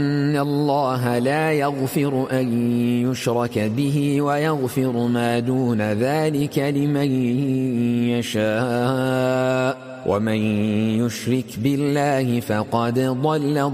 إن الله لا يغفر أن يشرك به ويغفر ما دون ذلك لمن يشاء ومن يشرك بالله فقد ضل